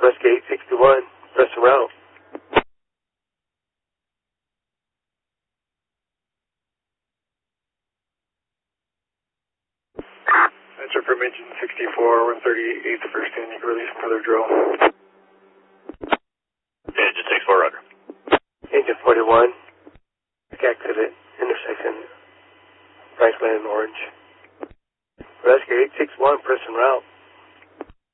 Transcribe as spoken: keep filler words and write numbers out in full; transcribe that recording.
Alaska eight sixty-one, press and route. Answer from engine sixty-four, one thirty-eight, first in, you can release another drill. Engine sixty-four, roger. Engine forty-one, exit intersection, Franklin and Orange. Alaska eight sixty-one, press and route.